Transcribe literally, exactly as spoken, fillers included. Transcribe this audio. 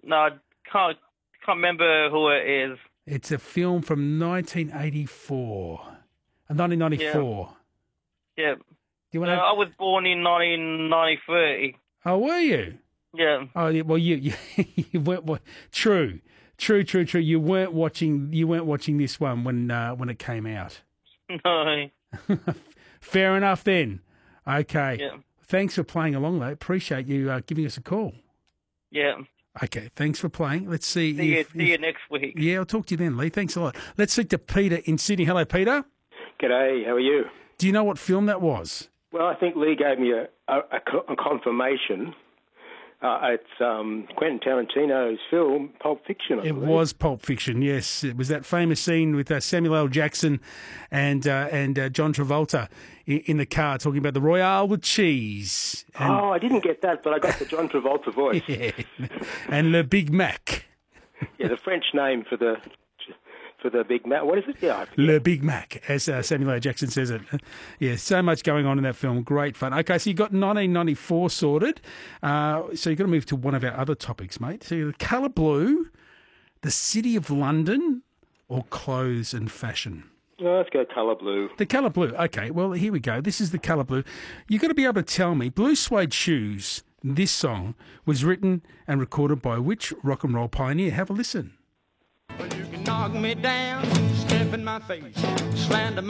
No, I can't can't remember who it is. It's a film from nineteen eighty-four. Uh, nineteen ninety-four. Yeah. Do you want Uh, to... I was born in nineteen ninety-three. Oh, were you? Yeah. Oh, yeah, well, you, you, you weren't... wa- True. True, true, true. You weren't watching You weren't watching this one when uh, when it came out. No. Fair enough then. Okay. Yeah. Thanks for playing along, though. Appreciate you uh, giving us a call. Yeah. Okay, thanks for playing. Let's see. See you, if, see you if- next week. Yeah, I'll talk to you then, Lee. Thanks a lot. Let's speak to Peter in Sydney. Hello, Peter. G'day, how are you? Do you know what film that was? Well, I think Lee gave me a, a, a co- a confirmation. Uh, it's um, Quentin Tarantino's film, Pulp Fiction, I It believe. was Pulp Fiction, yes. It was that famous scene with uh, Samuel L. Jackson and uh, and uh, John Travolta in, in the car talking about the Royale with cheese. And, Oh, I didn't get that, but I got the John Travolta voice. yeah. And Le Big Mac. Yeah, the French name for the for the Big Mac. What is it? Yeah, I forget. Le Big Mac, as uh, Samuel L. Jackson says it. Yeah, so much going on in that film. Great fun. Okay, so you got nineteen ninety-four sorted. Uh, so you've got to move to one of our other topics, mate. So the colour blue, the City of London, or clothes and fashion? Oh, let's go colour blue. The colour blue. Okay, well, here we go. This is the colour blue. You've got to be able to tell me, Blue Suede Shoes, this song, was written and recorded by which rock and roll pioneer? Have a listen. Well, you can knock me down, step in my face, slander my